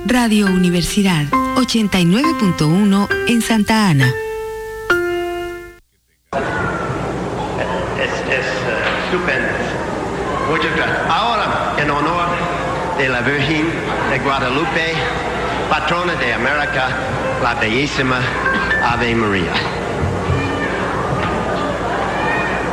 Radio Universidad 89.1 en Santa Ana. Es estupendo. Muchas gracias. Ahora, en honor de la Virgen de Guadalupe, patrona de América, la bellísima Ave María.